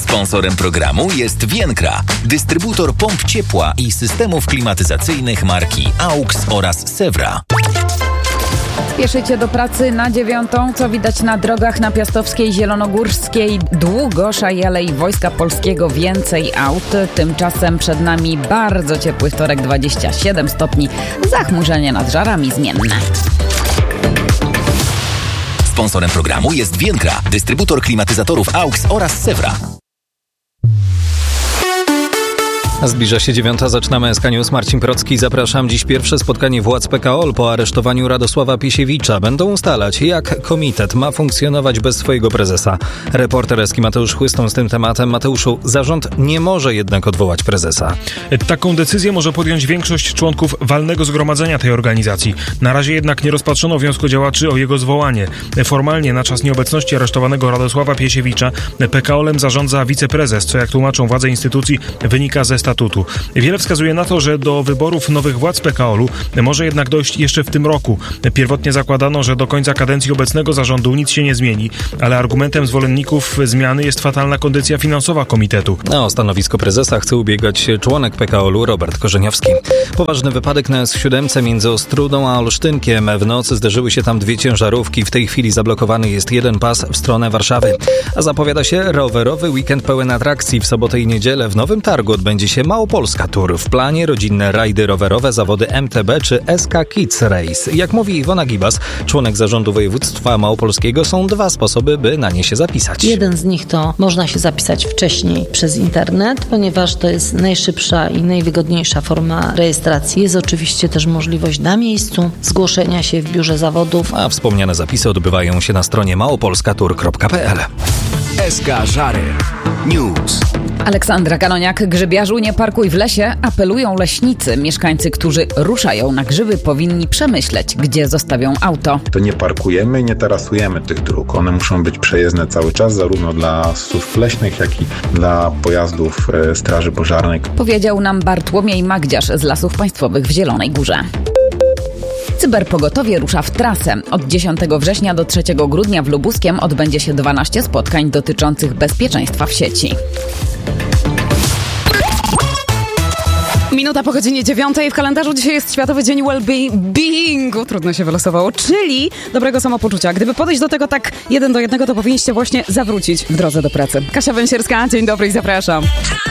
Sponsorem programu jest Vienkra, dystrybutor pomp ciepła i systemów klimatyzacyjnych marki AUX oraz Sewra. Spieszycie do pracy na 9:00. Co widać na drogach na Piastowskiej, Zielonogórskiej, Długosza, Jelej, Wojska Polskiego? Więcej aut. Tymczasem przed nami bardzo ciepły wtorek, 27 stopni. Zachmurzenie nad żarami zmienne. Sponsorem programu jest Vienkra, dystrybutor klimatyzatorów AUX oraz Sewra. Zbliża się 9:00, zaczynamy SK News. Marcin Procki, zapraszam. Dziś pierwsze spotkanie władz PKOL po aresztowaniu Radosława Piesiewicza. Będą ustalać, jak komitet ma funkcjonować bez swojego prezesa. Reporter SK Mateusz Chłystą z tym tematem. Mateuszu, zarząd nie może jednak odwołać prezesa. Taką decyzję może podjąć większość członków walnego zgromadzenia tej organizacji. Na razie jednak nie rozpatrzono wniosku działaczy o jego zwołanie. Formalnie na czas nieobecności aresztowanego Radosława Piesiewicza PKOL-em zarządza wiceprezes, co jak tłumaczą władze instytucji wynika ze statutu. Wiele wskazuje na to, że do wyborów nowych władz PKOL-u może jednak dojść jeszcze w tym roku. Pierwotnie zakładano, że do końca kadencji obecnego zarządu nic się nie zmieni, ale argumentem zwolenników zmiany jest fatalna kondycja finansowa komitetu. O stanowisko prezesa chce ubiegać się członek PKOL-u Robert Korzeniowski. Poważny wypadek na S7 między Ostrudą a Olsztynkiem. W nocy zderzyły się tam dwie ciężarówki. W tej chwili zablokowany jest jeden pas w stronę Warszawy. A zapowiada się rowerowy weekend pełen atrakcji. W sobotę i niedzielę w Nowym Targu odbędzie się Małopolska Tour. W planie rodzinne rajdy rowerowe, zawody MTB czy SK Kids Race. Jak mówi Iwona Gibas, członek zarządu województwa małopolskiego, są dwa sposoby, by na nie się zapisać. Jeden z nich to można się zapisać wcześniej przez internet, ponieważ to jest najszybsza i najwygodniejsza forma rejestracji. Jest oczywiście też możliwość na miejscu zgłoszenia się w biurze zawodów. A wspomniane zapisy odbywają się na stronie małopolskatur.pl. SK Żary News. Aleksandra Kanoniak, grzybiarzu, nie parkuj w lesie, apelują leśnicy. Mieszkańcy, którzy ruszają na grzyby, powinni przemyśleć, gdzie zostawią auto. To nie parkujemy i nie tarasujemy tych dróg. One muszą być przejezdne cały czas, zarówno dla służb leśnych, jak i dla pojazdów Straży Pożarnej. Powiedział nam Bartłomiej Magdziarz z Lasów Państwowych w Zielonej Górze. Cyberpogotowie rusza w trasę. Od 10 września do 3 grudnia w Lubuskiem odbędzie się 12 spotkań dotyczących bezpieczeństwa w sieci. Minuta po godzinie 9:00 w kalendarzu dzisiaj jest Światowy Dzień Well-Beingu, trudno się wylosowało, czyli dobrego samopoczucia. Gdyby podejść do tego tak 1 do 1, to powinniście właśnie zawrócić w drodze do pracy. Kasia Węsierska, dzień dobry i zapraszam.